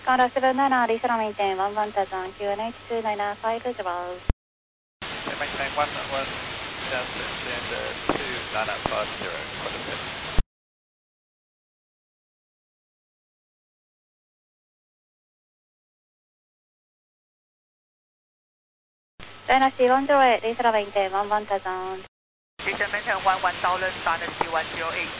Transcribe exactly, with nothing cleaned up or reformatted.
Honda seven nine nine, Lisa maintain one one thousand, Q N H two nine nine five is about. Maintain one one, down to standard two nine nine five zero, for the pit. Dynasty one zero eight, Lisa maintain one one thousand. Lisa maintain one one thousand, Dynasty one zero eight.